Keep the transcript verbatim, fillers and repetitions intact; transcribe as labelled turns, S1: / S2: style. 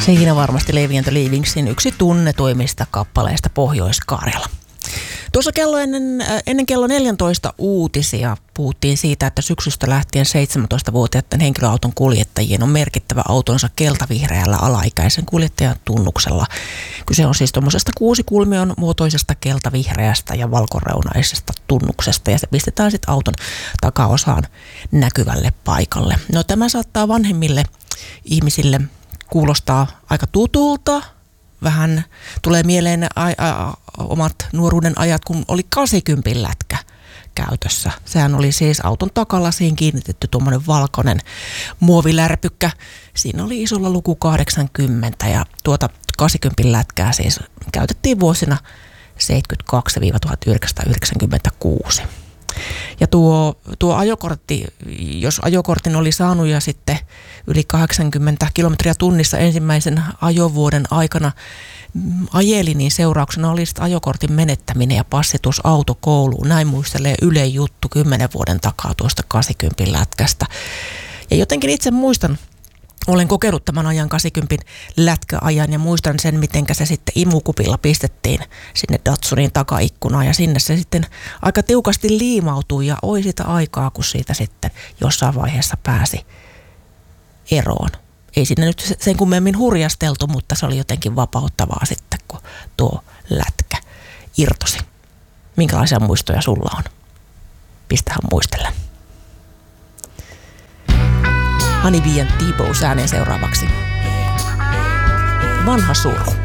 S1: Siinä varmasti Levi and the Leavingsin yksi tunnetuimmista kappaleista Pohjois-Karjala. Tuossa kello ennen, ennen kello neljätoista uutisia puhuttiin siitä, että syksystä lähtien seitsemäntoistavuotiaiden henkilöauton kuljettajien on merkittävä autonsa keltavihreällä alaikäisen kuljettajan tunnuksella. Kyse on siis tuommoisesta kuusikulmion muotoisesta keltavihreästä ja valkoreunaisesta tunnuksesta ja se pistetään sitten auton takaosaan näkyvälle paikalle. No tämä saattaa vanhemmille ihmisille kuulostaa aika tutulta. Vähän tulee mieleen a- a- omat nuoruuden ajat, kun oli kahdeksankymmentä lätkä käytössä. Sehän oli siis auton takalasiin kiinnitetty tuommoinen valkoinen muovilärpykkä. Siinä oli isolla luku kahdeksankymmentä ja tuota kahdeksankymmentä lätkää siis käytettiin vuosina seitsemänkymmentäkaksi tuhatyhdeksänsataayhdeksänkymmentäkuusi. Ja tuo, tuo ajokortti, jos ajokortin oli saanut ja sitten yli kahdeksankymmentä kilometriä tunnissa ensimmäisen ajovuoden aikana ajeli, niin seurauksena oli ajokortin menettäminen ja passitus autokouluun. Näin muistelee Yle Juttu kymmenen vuoden takaa tuosta kahdeksankymmentä lätkästä. Ja jotenkin itse muistan, olen kokenut tämän ajan kahdeksankymmentä lätkäajan ja muistan sen, miten se sitten imukupilla pistettiin sinne Datsunin takaikkunaan ja sinne se sitten aika tiukasti liimautui ja oi sitä aikaa, kun siitä sitten jossain vaiheessa pääsi eroon. Ei sinne nyt sen kummemmin hurjasteltu, mutta se oli jotenkin vapauttavaa sitten, kun tuo lätkä irtosi. Minkälaisia muistoja sulla on? Pistähän muistella. Honey Bee and T-Bow ääneen seuraavaksi. Vanha suru.